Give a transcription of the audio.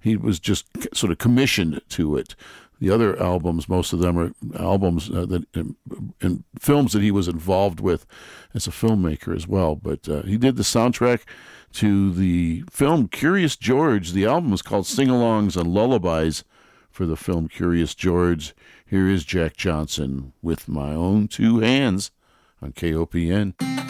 he was just sort of commissioned to it. The other albums, most of them are albums that in films that he was involved with as a filmmaker as well. But he did the soundtrack to the film Curious George. The album is called Sing-Alongs and Lullabies for the film Curious George. Here is Jack Johnson with My Own Two Hands on KOPN.